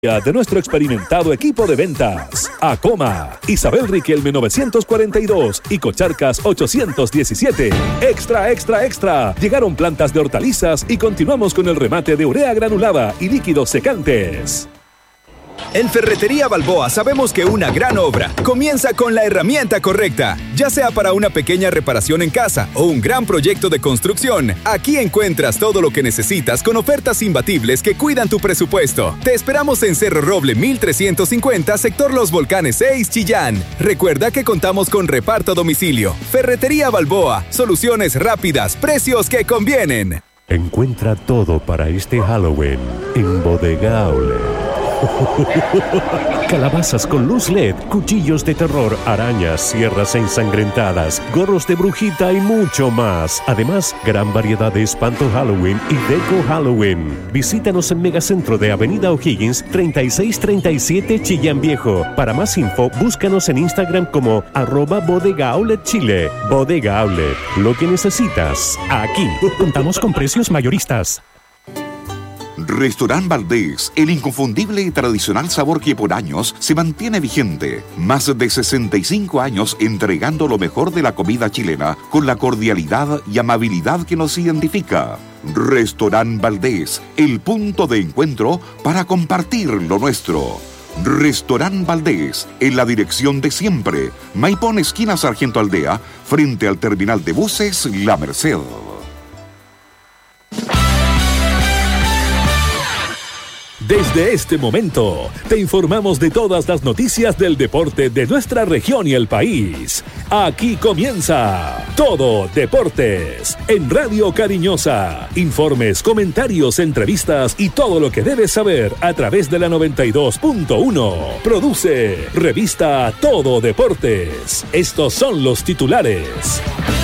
de nuestro experimentado equipo de ventas. Acoma, Isabel Riquelme 942 y Cocharcas 817. Extra, extra, extra. Llegaron plantas de hortalizas y continuamos con el remate de urea granulada y líquidos secantes. En Ferretería Balboa sabemos que una gran obra comienza con la herramienta correcta. Ya sea para una pequeña reparación en casa o un gran proyecto de construcción, aquí encuentras todo lo que necesitas con ofertas imbatibles que cuidan tu presupuesto. Te esperamos en Cerro Roble 1350, sector Los Volcanes 6, Chillán. Recuerda que contamos con reparto a domicilio. Ferretería Balboa, soluciones rápidas, precios que convienen. Encuentra todo para este Halloween en Bodega Outlet. Calabazas con luz LED, cuchillos de terror, arañas, sierras ensangrentadas, gorros de brujita y mucho más. Además, gran variedad de espanto Halloween y deco Halloween. Visítanos en Megacentro de Avenida O'Higgins 3637 Chillán Viejo. Para más info, búscanos en Instagram como @Bodega Outlet Chile. Bodega Outlet, lo que necesitas, aquí. Contamos con precios mayoristas. Restaurant Valdés, el inconfundible y tradicional sabor que por años se mantiene vigente. Más de 65 años entregando lo mejor de la comida chilena con la cordialidad y amabilidad que nos identifica. Restaurant Valdés, el punto de encuentro para compartir lo nuestro. Restaurant Valdés, en la dirección de siempre. Maipón, esquina Sargento Aldea, frente al terminal de buses La Merced. Desde este momento, te informamos de todas las noticias del deporte de nuestra región y el país. Aquí comienza Todo Deportes en Radio Cariñosa. Informes, comentarios, entrevistas y todo lo que debes saber a través de la 92.1. Produce Revista Todo Deportes. Estos son los titulares.